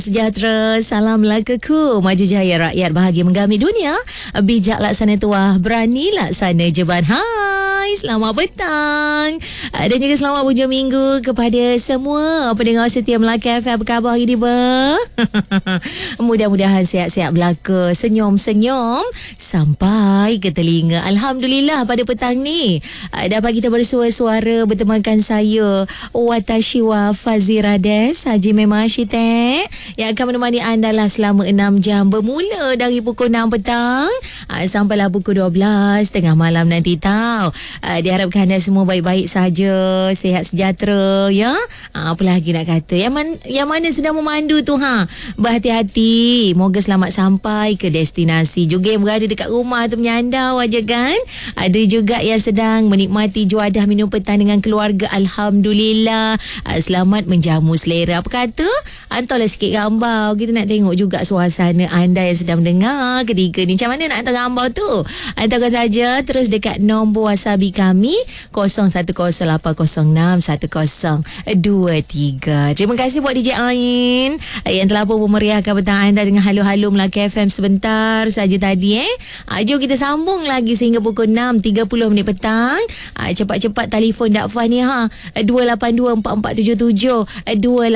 Sejahtera, salam lakaku, maju jaya rakyat bahagia menggamit dunia, bijak laksana tuah, berani laksana jeban. Hai, selamat petang dan juga selamat hujung minggu kepada semua pendengar setia Melaka FM. Apa khabar hari ni, ber? Mudah-mudahan sihat-sihat belaka, senyum-senyum sampai ke telinga. Alhamdulillah pada petang ni dapat kita bersua-suara bertemankan saya Watashi wa Fazirades Haji Memang Syitek yang akan menemani anda lah selama 6 jam bermula dari pukul 6 petang sampailah pukul 12 tengah malam nanti tau. Diharapkan anda semua baik-baik saja, sihat sejahtera ya. Apa lagi nak kata, yang mana sedang memandu tu berhati-hati, moga selamat sampai ke destinasi. Juga yang berada dekat rumah tu menyandau aja kan. Ada juga yang sedang menikmati juadah minum petang dengan keluarga. Alhamdulillah, selamat menjamu selera. Apa kata, hantarlah sikit gambar, kita nak tengok juga suasana anda yang sedang mendengar ketika ni. Macam mana nak hantar gambar tu? Hantarkan saja terus dekat nombor WhatsApp kami 0108061023. Terima kasih buat DJ Ain yang telah pun memeriahkan petang anda dengan Halo-Halo Melaka FM sebentar saja tadi. Jom kita sambung lagi sehingga pukul 6.30 petang. Cepat-cepat telefon Dakfah ni 2824477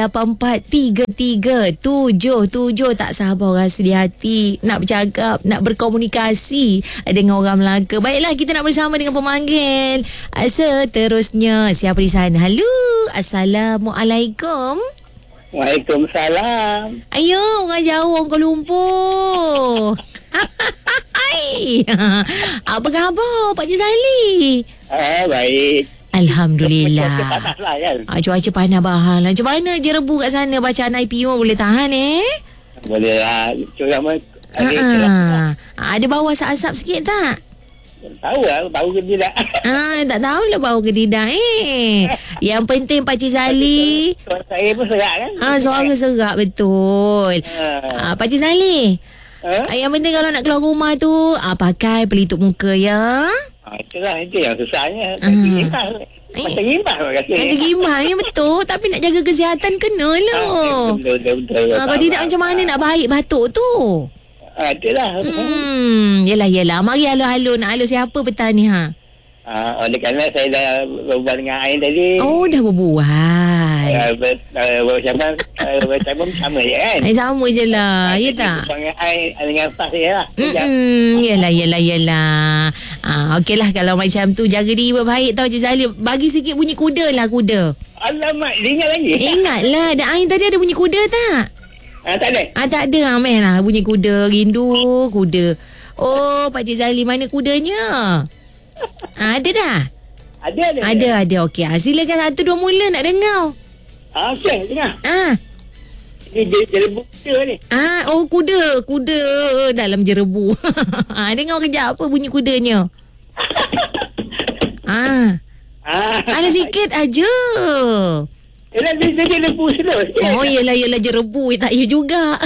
2843377. Tak sabar rasa di hati nak bercakap, nak berkomunikasi dengan orang Melaka. Baiklah, kita nak bersama dengan pemanggil seterusnya. Siapa di sana? Halo, Assalamualaikum. Waalaikumsalam. Ayo, orang jauh, orang Kuala Lumpur. Hai. Apa khabar Pak Cik Zali? Baik. Alhamdulillah. Cuaca panas lah kan? Cuaca panas bahal. Macam mana je rebu kat sana? Bacaan IPO boleh tahan Boleh lah. Cuma ada bau asap-asap sikit tak? tahu lah, tahu ke tidak. Tak tahulah bau ke tidak Yang penting Pak Cik Zali, Suara saya pun serak kan? suara serak betul. Pak Cik Zali, yang penting kalau nak keluar rumah tu pakai pelitup muka ya. Itulah, itu yang susahnya. Macam gimbal orang kata. Macam gimbal ya, betul. Tapi nak jaga kesihatan kena lah. Betul. Kalau tidak macam mana nak baik batuk tu? Itulah. Yelah. Mari halo-halo. Nak halo siapa petang ni Oleh kerana saya dah berbual dengan Ain tadi. Oh, dah berbual. Bersama sama je kan? Sama je lah. Ya tak? Dengan Ain dengan staff saya lah. Yelah. Okeylah kalau macam tu. Jaga diri baik tau Cik Zali. Bagi sikit bunyi kuda lah, kuda. Alamak, dia ingat lagi? Ingatlah. Dan Ain tadi ada bunyi kuda tak? Tak ada. Tak ada. Ameh lah bunyi kuda. Rindu kuda. Oh, Pak Cik Zali, mana kudanya? Ada dah? Ada. Okey. Silakan 1, 2 mula nak dengar. Okey, dengar. Ini jerebu kuda ni. Oh, kuda dalam jerebu. Dengar kejap apa bunyi kudanya. Ada sikit aja. Yelah, dia jerebu slow. Oh, yelah jerebu. Tak ya juga.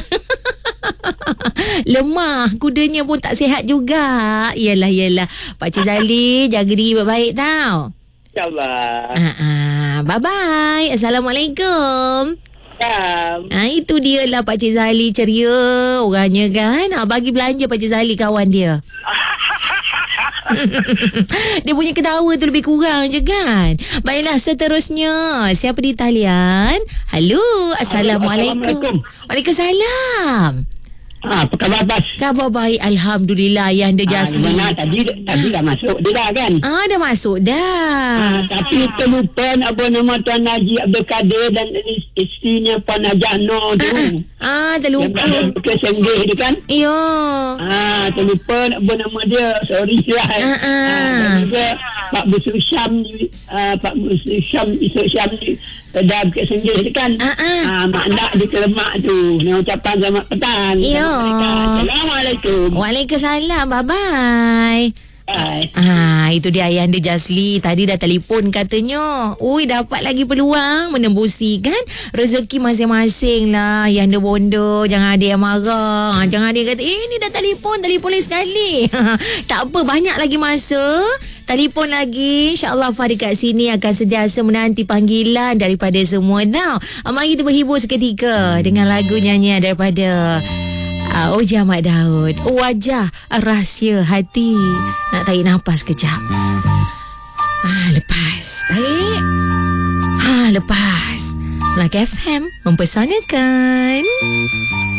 Lemah. Kudanya pun tak sihat juga. Yelah. Pak Cik Zali, jaga diri baik-baik tau. InsyaAllah. Bye-bye. Assalamualaikum. Itu dia lah Pak Cik Zali, ceria orangnya kan. Bagi belanja Pak Cik Zali kawan dia. Dia punya ketawa tu lebih kurang je kan. Baiklah, seterusnya siapa di talian? Halo, Assalamualaikum. Waalaikumsalam. Apa khabar Bas? Khabar baik, Alhamdulillah. Yang dia Jasli tadi dah masuk dia dah kan? Dah masuk dah. Tapi terlupa apa nama Tuan Haji Abdul Kadir dan isterinya Puan Haji Anor tu. Terlupa. Yang ke Senggih tu kan? Iyo. Terlupa apa nama dia. Sorry lah. Dan juga Pak Busu Syam Isuk Syam ni dah ke Senggih tu kan? Mak nak di Kelemak tu. Ni ucapan selamat petang. Iyo. Assalamualaikum. Waalaikumsalam. Bye-bye. Itu dia Ayah anda Jasli. Tadi dah telefon katanya. Dapat lagi peluang menembusi kan rezeki masing-masing lah. Ayah anda bonda. Jangan ada yang marah. Jangan ada yang kata ni dah telefon lagi sekali. Tak apa, banyak lagi masa. Telefon lagi. InsyaAllah Fah dekat sini akan sentiasa menanti panggilan daripada semua. Now, mari kita berhibur seketika dengan lagu nyanyian daripada Oji Ahmad Daud. Wajah Rahsia Hati. Nak tarik nafas kejap. Lepas. Tarik. Lepas. Melaka FM mempersanakan.